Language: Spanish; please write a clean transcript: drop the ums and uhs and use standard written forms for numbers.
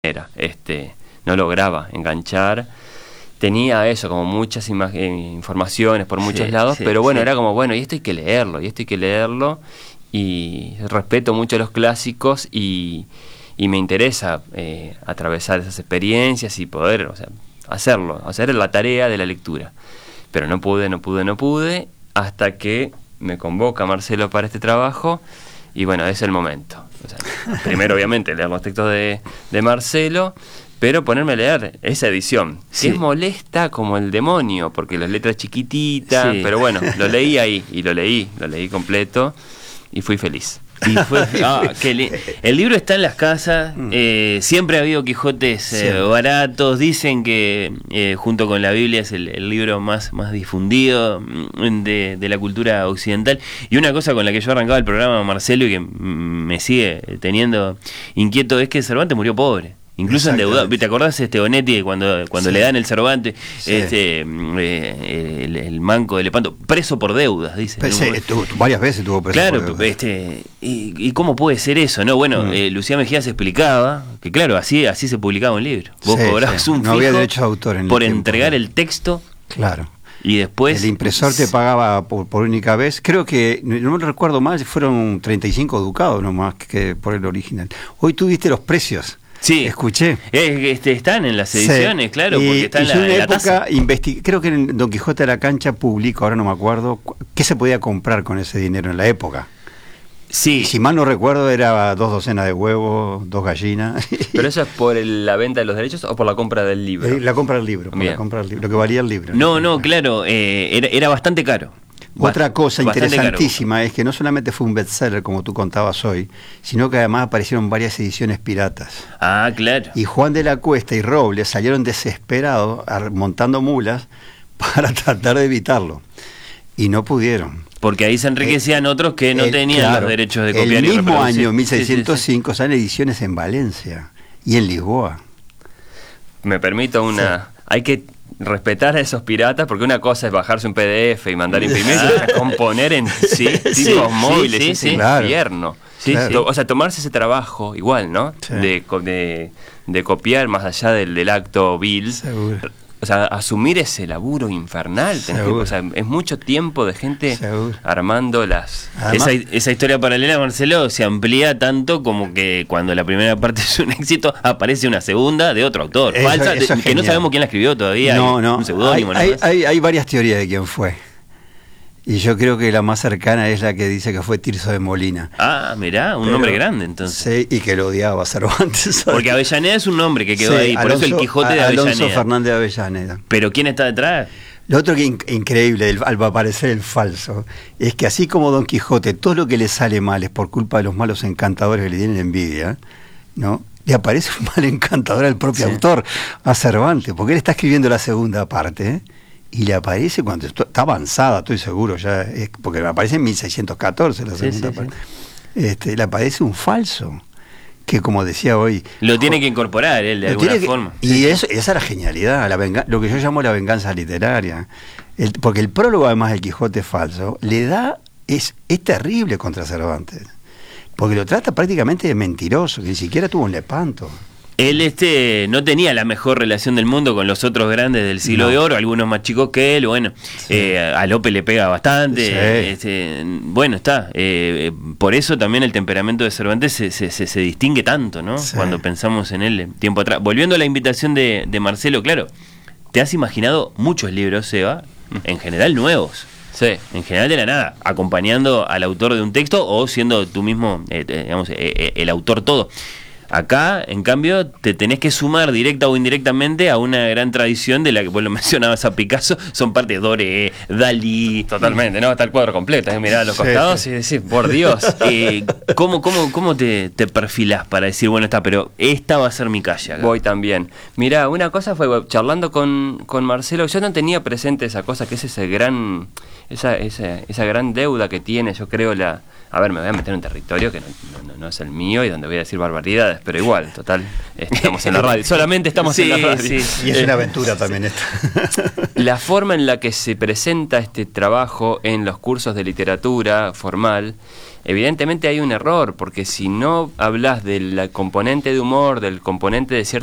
no lograba enganchar. Tenía eso, como muchas informaciones por muchos lados, pero bueno, era como, bueno, y esto hay que leerlo, y respeto mucho los clásicos, y me interesa atravesar esas experiencias y poder, o sea, hacer la tarea de la lectura. Pero no pude, hasta que me convoca Marcelo para este trabajo, y bueno, es el momento. O sea, primero, obviamente, leer los textos de Marcelo, pero ponerme a leer esa edición, que es molesta como el demonio, porque las letras chiquititas, pero bueno, lo leí ahí, y lo leí completo, y fui feliz. Y fue, el libro está en las casas, siempre ha habido Quijotes baratos, dicen que junto con la Biblia es el libro más difundido de la cultura occidental. Y una cosa con la que yo arrancaba el programa, Marcelo, y que me sigue teniendo inquieto, es que Cervantes murió pobre. Incluso endeudado. ¿Te acordás Bonetti cuando le dan el Cervantes, el manco de Lepanto, preso por deudas, dice? Varias veces tuvo preso. Claro, por deudas. ¿Y cómo puede ser eso? No, bueno, Lucía Mejía se explicaba que claro, así se publicaba un libro. Vos cobrabas un fijo, no había derecho de autor por entregar el texto. Claro. Y después el impresor te pagaba por única vez. Creo que, no me recuerdo mal, fueron 35 ducados nomás que por el original. Hoy tuviste los precios. Sí, escuché. Están en las ediciones, claro, porque están en la época creo que en Don Quijote de la Cancha publico, ahora no me acuerdo, qué se podía comprar con ese dinero en la época. Sí. Y si mal no recuerdo, era 2 docenas de huevos, 2 gallinas. ¿Pero eso es por la venta de los derechos o por la compra del libro? La compra del libro, lo que valía el libro. No, claro, era bastante caro. Otra cosa interesantísima caro. Es que no solamente fue un bestseller, como tú contabas hoy, sino que además aparecieron varias ediciones piratas. Ah, claro. Y Juan de la Cuesta y Robles salieron desesperados montando mulas para tratar de evitarlo. Y no pudieron. Porque ahí se enriquecían otros que no tenían los derechos de copiar. El mismo año, 1605, salen ediciones en Valencia y en Lisboa. Me permito hay que respetar a esos piratas, porque una cosa es bajarse un PDF y mandar a imprimir, y otra componer en tipos móviles, infierno. O sea, tomarse ese trabajo igual, ¿no? De copiar más allá del acto vil. Seguro. O sea, asumir ese laburo infernal. O sea, es mucho tiempo de gente armando las... Además, esa historia paralela, Marcelo, se amplía tanto como que cuando la primera parte es un éxito, aparece una segunda de otro autor. Falsa, que no sabemos quién la escribió todavía. Un seudónimo. Hay varias teorías de quién fue. Y yo creo que la más cercana es la que dice que fue Tirso de Molina. Ah, mirá, un nombre grande entonces. Sí, y que lo odiaba a Cervantes. Porque Avellaneda es un nombre que quedó ahí, por eso el Quijote de Avellaneda. Alonso Fernández de Avellaneda. ¿Pero quién está detrás? Lo otro que increíble, al parecer el falso, es que así como Don Quijote, todo lo que le sale mal es por culpa de los malos encantadores que le tienen envidia, ¿no? Le aparece un mal encantador al propio autor, a Cervantes, porque él está escribiendo la segunda parte, y le aparece cuando está avanzada, estoy seguro, ya porque me aparece en 1614 la segunda parte. Le aparece un falso, que como decía hoy... Lo tiene que incorporar él de alguna forma. Y esa es la genialidad, lo que yo llamo la venganza literaria. Porque el prólogo, además del Quijote falso, le da... Es terrible contra Cervantes. Porque lo trata prácticamente de mentiroso, que ni siquiera tuvo un Lepanto. Él no tenía la mejor relación del mundo con los otros grandes del siglo de oro, algunos más chicos que él, bueno, a Lope le pega bastante, bueno, por eso también el temperamento de Cervantes se distingue tanto, ¿no? Cuando pensamos en él tiempo atrás. Volviendo a la invitación de Marcelo, claro, te has imaginado muchos libros, Seba, en general nuevos. Sí. En general de la nada, acompañando al autor de un texto o siendo tú mismo, digamos, el autor todo. Acá, en cambio, te tenés que sumar directa o indirectamente a una gran tradición de la que vos lo mencionabas a Picasso, son parte de Doré, Dalí. Totalmente, ¿no? Está el cuadro completo, mirar a los costados y decir, por Dios. ¿Cómo te perfilás para decir, bueno, pero esta va a ser mi calle acá? Voy también. Mirá, una cosa fue, charlando con Marcelo, yo no tenía presente esa cosa, que es ese gran esa gran deuda que tiene, yo creo, a ver, me voy a meter en un territorio que no es el mío y donde voy a decir barbaridades, pero igual, total, estamos en la radio, solamente estamos en la radio. Sí. Y es una aventura también esta. La forma en la que se presenta este trabajo en los cursos de literatura formal, evidentemente hay un error, porque si no hablas del componente de humor, del componente de cierta